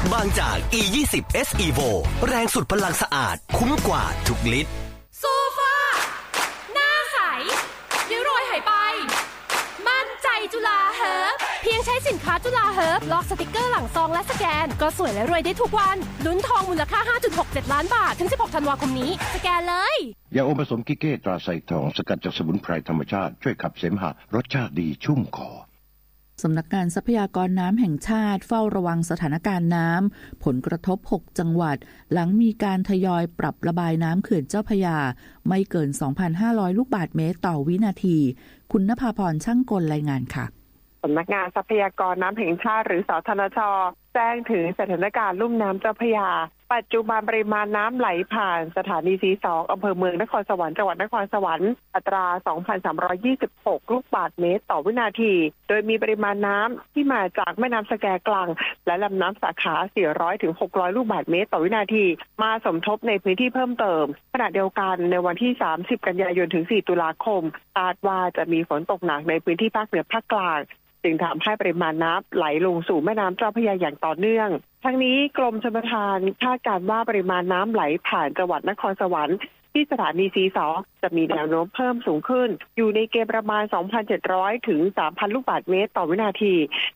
บางจาก E20 S Evo แรงสุดพลังสะอาดคุ้มกว่าทุกลิตรโซฟาหน้าใสริ้วรอยหายไปมั่นใจจุฬาเฮิร์บเพียงใช้สินค้าจุฬาเฮิร์บลอกสติกเกอร์หลังซองและสแกนก็สวยและรวยได้ทุกวันลุ้นทองมูลค่า 5.67 ล้านบาทถึง16ธันวาคมนี้สแกนเลยยาอมผสมกิเก้ตราไซทองสกัดจากสมุนไพรธรรมชาติช่วยขับเสมหะรสชาติดีชุ่มคอสำนักงานทรัพยากรน้ำแห่งชาติเฝ้าระวังสถานการณ์น้ำผลกระทบ6จังหวัดหลังมีการทยอยปรับระบายน้ำเขื่อนเจ้าพระยาไม่เกิน 2,500 ลูกบาศก์เมตรต่อวินาทีคุณณภาพรช่างกลรายงานค่ะสำนักงานทรัพยากรน้ำแห่งชาติหรือสทนช.แจ้งถึงสถานการณ์ลุ่มน้ำเจ้าพระยาปัจจุบันปริมาณน้ำไหลผ่านสถานีC2อำเภอเมืองนครสวรรค์จังหวัดนครสวรรค์อัตรา 2,326 ลูกบาศก์เมตรต่อวินาทีโดยมีปริมาณน้ำที่มาจากแม่น้ำสแกกลังและลำน้ำสาขา 400 ถึง 600 ลูกบาศก์เมตรต่อวินาทีมาสมทบในพื้นที่เพิ่มเติมขณะเดียวกันในวันที่ 30 กันยายนถึง 4 ตุลาคมคาดว่าจะมีฝนตกหนักในพื้นที่ภาคเหนือภาคกลางจึงทำให้ปริมาณน้ำไหลลงสู่แม่น้ำเจ้าพระยาอย่างต่อเนื่องทั้งนี้กรมชลประทานคาดการณ์ว่าปริมาณน้ำไหลผ่านจังหวัดนครสวรรค์ที่สถานีC2จะมีแนวโน้มเพิ่มสูงขึ้นอยู่ในเกณฑ์ประมาณ 2,700 ถึง 3,000 ลูกบาศก์เมตรต่อวินาที